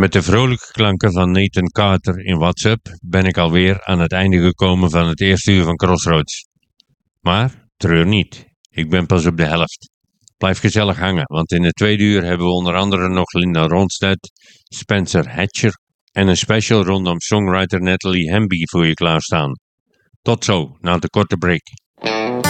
Met de vrolijke klanken van Nathan Carter in What's Up ben ik alweer aan het einde gekomen van het eerste uur van Crossroads. Maar treur niet, ik ben pas op de helft. Blijf gezellig hangen, want in het tweede uur hebben we onder andere nog Linda Ronstadt, Spencer Hatcher en een special rondom songwriter Natalie Hemby voor je klaarstaan. Tot zo, na de korte break.